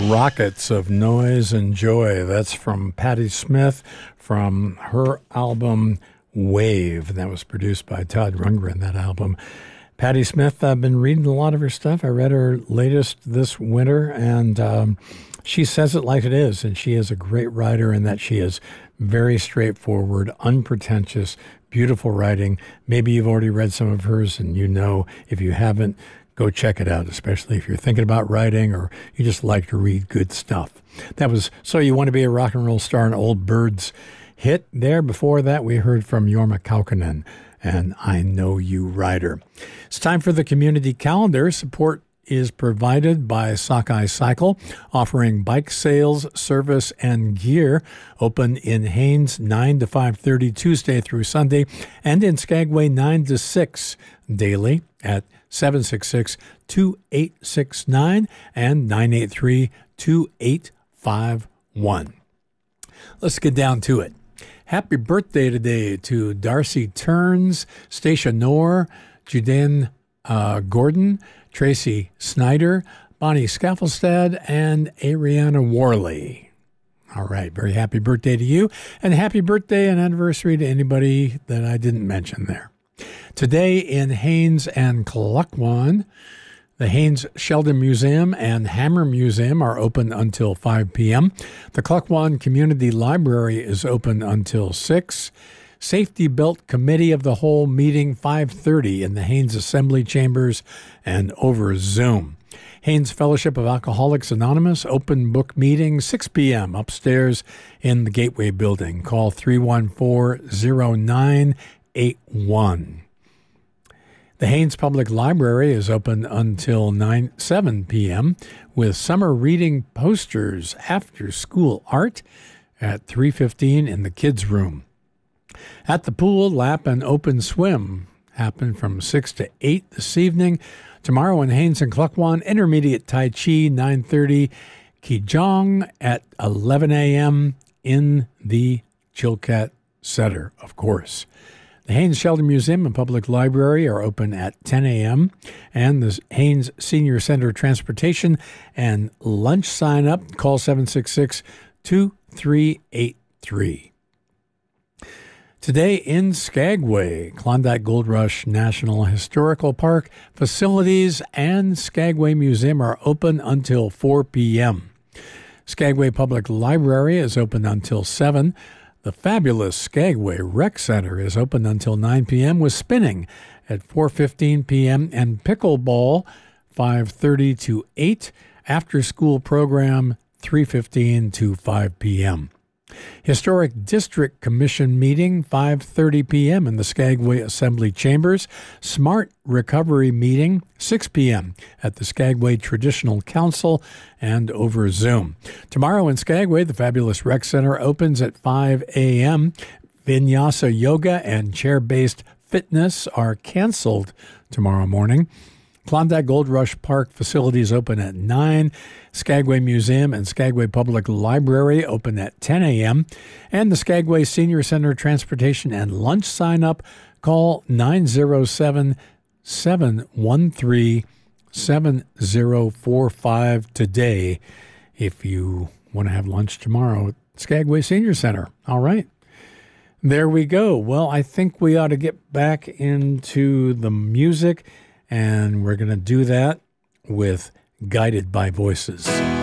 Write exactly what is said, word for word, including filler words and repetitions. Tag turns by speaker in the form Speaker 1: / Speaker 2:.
Speaker 1: Rockets of Noise and Joy. That's from Patti Smith from her album Wave. That was produced by Todd Rundgren, that album. Patti Smith, I've been reading a lot of her stuff. I read her latest this winter, and um, she says it like it is, and she is a great writer in that she is very straightforward, unpretentious, beautiful writing. Maybe you've already read some of hers, and you know. If you haven't, go check it out, especially if you're thinking about writing or you just like to read good stuff. That was So You Want to Be a Rock and Roll Star, an Old Birds hit there. Before that, we heard from Jorma Kaukonen and I Know You Rider. It's time for the community calendar. Support is provided by Sockeye Cycle, offering bike sales, service, and gear. Open in Haines nine to five thirty Tuesday through Sunday, and in Skagway nine to six daily at seven six six, two eight six nine and nine eight three, two eight five one. Let's get down to it. Happy birthday today to Darcy Turns, Stacia Knorr, Judean uh, Gordon, Tracy Snyder, Bonnie Skaffelstad, and Ariana Worley. All right, very happy birthday to you, and happy birthday and anniversary to anybody that I didn't mention there. Today in Haines and Klukwan, the Haines Sheldon Museum and Hammer Museum are open until five p.m. The Klukwan Community Library is open until six. Safety Belt Committee of the Whole meeting five thirty in the Haines Assembly Chambers and over Zoom. Haines Fellowship of Alcoholics Anonymous open book meeting six p.m. upstairs in the Gateway Building. Call three one four, zero nine eight one. The Haines Public Library is open until nine seven p.m. with summer reading posters, after school art at three fifteen in the kids' room. At the pool, lap and open swim happen from six to eight this evening. Tomorrow in Haines and Klukwan, intermediate Tai Chi, nine thirty, Qigong at eleven a.m. in the Chilkat Center, of course. The Haines Sheldon Museum and Public Library are open at ten a.m. and the Haines Senior Center Transportation and lunch sign up. Call seven six six, two three eight three. Today in Skagway, Klondike Gold Rush National Historical Park facilities and Skagway Museum are open until four p.m. Skagway Public Library is open until seven. The fabulous Skagway Rec Center is open until nine p.m. with spinning at four fifteen p.m. and pickleball five thirty to eight. After school program three fifteen to five p.m. Historic District Commission meeting five thirty p.m. in the Skagway Assembly Chambers. Smart Recovery meeting six p.m. at the Skagway Traditional Council and over Zoom. Tomorrow in Skagway, the fabulous Rec Center opens at five a.m. Vinyasa Yoga and chair-based fitness are canceled tomorrow morning. Klondike Gold Rush Park facilities open at nine. Skagway Museum and Skagway Public Library open at ten a.m. And the Skagway Senior Center Transportation and Lunch sign-up. Call nine zero seven, seven one three, seven zero four five today if you want to have lunch tomorrow at Skagway Senior Center. All right. There we go. Well, I think we ought to get back into the music, and we're going to do that with Guided by Voices.